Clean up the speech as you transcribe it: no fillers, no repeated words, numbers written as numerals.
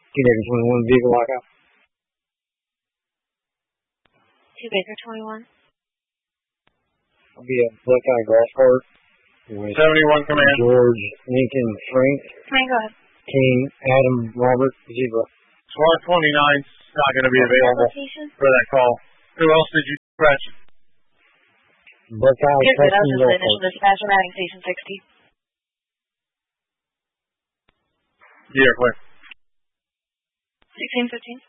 Baker 21, vehicle lockout. 2 Baker 21. I'll be a Buckeye golf cart with 71 command. George, Lincoln, Frank, Command, go ahead. King, Adam, Robert, Zebra. Squad 29's not going to be available Location? for that call. Who else did you dispatch? Buckeye Good, that was Texan just the golf initial cart. dispatch from Adding Station 60. Yeah, clear. 1615.